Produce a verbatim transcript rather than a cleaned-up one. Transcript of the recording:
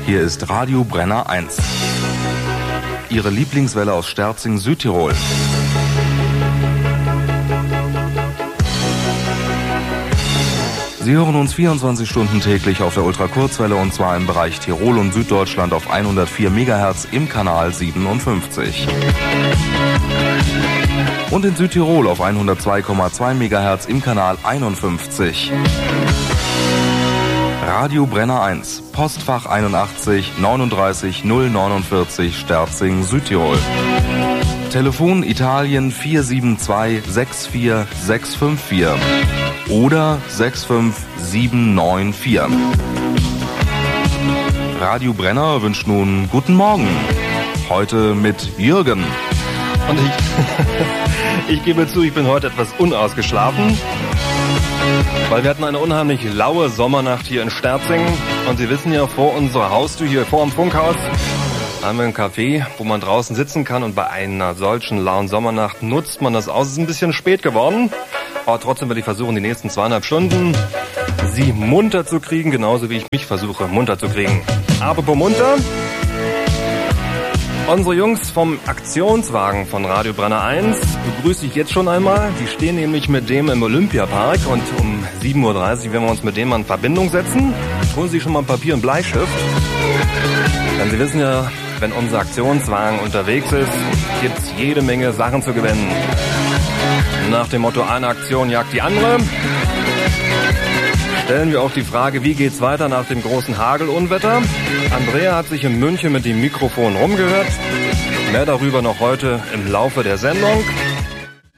Hier ist Radio Brenner eins. Ihre Lieblingswelle aus Sterzing, Südtirol. Sie hören uns vierundzwanzig Stunden täglich auf der Ultrakurzwelle und zwar im Bereich Tirol und Süddeutschland auf hundertvier Megahertz im Kanal siebenundfünfzig. Und in Südtirol auf hundertzwei Komma zwei Megahertz im Kanal einundfünfzig. Radio Brenner eins, Postfach einundachtzig neununddreißig null neunundvierzig Sterzing, Südtirol. Telefon Italien vier sieben zwei sechs vier sechs fünf vier oder sechs fünf sieben neun vier. Radio Brenner wünscht nun guten Morgen. Heute mit Jürgen. Und ich, ich gebe zu, ich bin heute etwas unausgeschlafen, weil wir hatten eine unheimlich laue Sommernacht hier in Sterzing. Und Sie wissen ja, vor unserer Haustür, hier vor dem Funkhaus, haben wir ein Café, wo man draußen sitzen kann. Und bei einer solchen lauen Sommernacht nutzt man das aus. Es ist ein bisschen spät geworden, aber trotzdem werde ich versuchen, die nächsten zweieinhalb Stunden Sie munter zu kriegen, genauso wie ich mich versuche, munter zu kriegen. Apropos munter, unsere Jungs vom Aktionswagen von Radio Brenner eins begrüße ich jetzt schon einmal. Die stehen nämlich mit dem im Olympiapark und um sieben Uhr dreißig werden wir uns mit dem in Verbindung setzen. Holen Sie schon mal ein Papier und Bleistift. Denn Sie wissen ja, wenn unser Aktionswagen unterwegs ist, gibt es jede Menge Sachen zu gewinnen. Nach dem Motto, eine Aktion jagt die andere, stellen wir auch die Frage, wie geht's weiter nach dem großen Hagelunwetter? Andrea hat sich in München mit dem Mikrofon rumgehört. Mehr darüber noch heute im Laufe der Sendung.